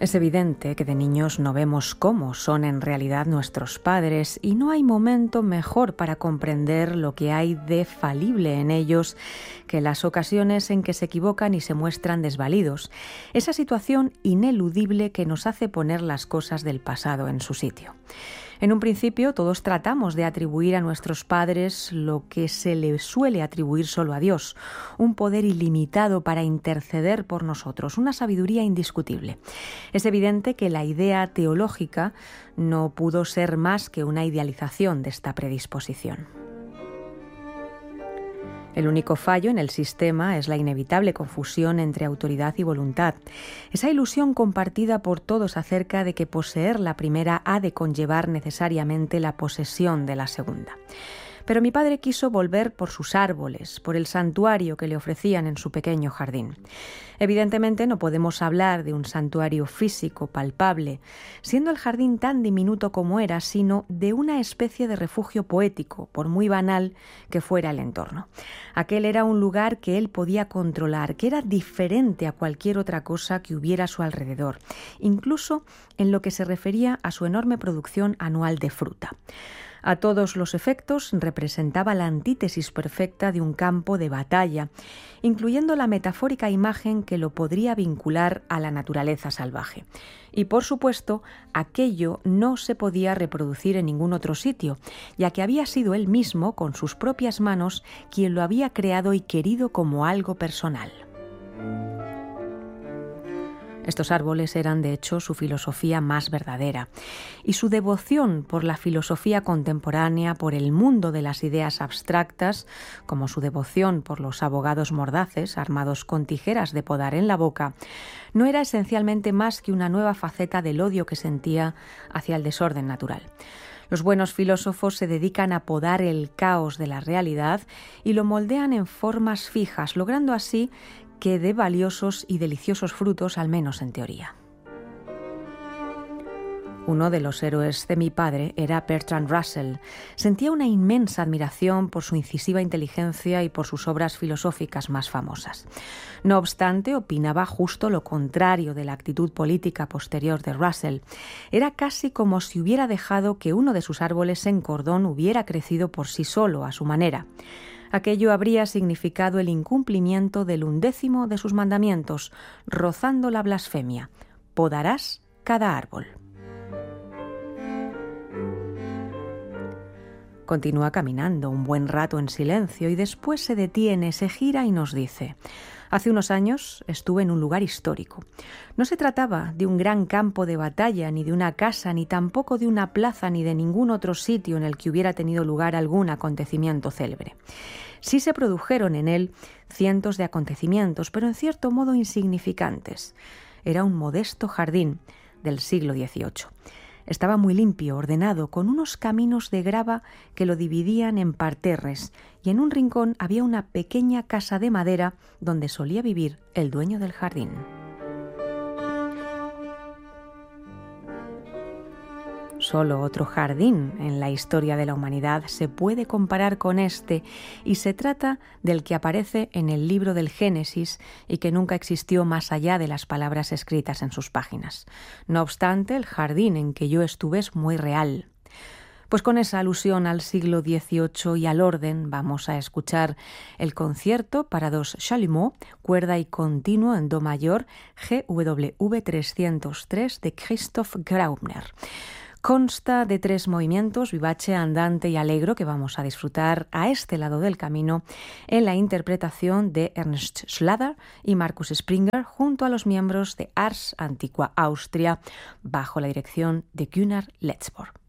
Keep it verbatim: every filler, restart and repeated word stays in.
Es evidente que de niños no vemos cómo son en realidad nuestros padres y no hay momento mejor para comprender lo que hay de falible en ellos que las ocasiones en que se equivocan y se muestran desvalidos. Esa situación ineludible que nos hace poner las cosas del pasado en su sitio. En un principio todos tratamos de atribuir a nuestros padres lo que se le suele atribuir solo a Dios, un poder ilimitado para interceder por nosotros, una sabiduría indiscutible. Es evidente que la idea teológica no pudo ser más que una idealización de esta predisposición. El único fallo en el sistema es la inevitable confusión entre autoridad y voluntad. Esa ilusión compartida por todos acerca de que poseer la primera ha de conllevar necesariamente la posesión de la segunda. Pero mi padre quiso volver por sus árboles, por el santuario que le ofrecían en su pequeño jardín. Evidentemente no podemos hablar de un santuario físico, palpable, siendo el jardín tan diminuto como era, sino de una especie de refugio poético, por muy banal que fuera el entorno. Aquel era un lugar que él podía controlar, que era diferente a cualquier otra cosa que hubiera a su alrededor, incluso en lo que se refería a su enorme producción anual de fruta. A todos los efectos representaba la antítesis perfecta de un campo de batalla, incluyendo la metafórica imagen que lo podría vincular a la naturaleza salvaje. Y por supuesto, aquello no se podía reproducir en ningún otro sitio, ya que había sido él mismo, con sus propias manos, quien lo había creado y querido como algo personal. Estos árboles eran, de hecho, su filosofía más verdadera, y su devoción por la filosofía contemporánea, por el mundo de las ideas abstractas, como su devoción por los abogados mordaces, armados con tijeras de podar en la boca, no era esencialmente más que una nueva faceta del odio que sentía hacia el desorden natural. Los buenos filósofos se dedican a podar el caos de la realidad y lo moldean en formas fijas, logrando así que dé valiosos y deliciosos frutos, al menos en teoría. Uno de los héroes de mi padre era Bertrand Russell. Sentía una inmensa admiración por su incisiva inteligencia y por sus obras filosóficas más famosas. No obstante, opinaba justo lo contrario de la actitud política posterior de Russell. Era casi como si hubiera dejado que uno de sus árboles en cordón hubiera crecido por sí solo, a su manera. Aquello habría significado el incumplimiento del undécimo de sus mandamientos, rozando la blasfemia: podarás cada árbol. Continúa caminando un buen rato en silencio y después se detiene, se gira y nos dice: hace unos años estuve en un lugar histórico. No se trataba de un gran campo de batalla, ni de una casa, ni tampoco de una plaza, ni de ningún otro sitio en el que hubiera tenido lugar algún acontecimiento célebre. Sí se produjeron en él cientos de acontecimientos, pero en cierto modo insignificantes. Era un modesto jardín del siglo dieciocho. Estaba muy limpio, ordenado, con unos caminos de grava que lo dividían en parterres, y en un rincón había una pequeña casa de madera donde solía vivir el dueño del jardín. Solo otro jardín en la historia de la humanidad se puede comparar con este, y se trata del que aparece en el libro del Génesis y que nunca existió más allá de las palabras escritas en sus páginas. No obstante, el jardín en que yo estuve es muy real. Pues con esa alusión al siglo dieciocho y al orden vamos a escuchar el concierto para dos chalumeau, cuerda y continuo en do mayor, G W V trescientos tres de Christoph Graupner. Consta de tres movimientos, vivace, andante y allegro, que vamos a disfrutar a este lado del camino en la interpretación de Ernst Schlatter y Markus Springer junto a los miembros de Ars Antiqua Austria bajo la dirección de Gunnar Letzborg.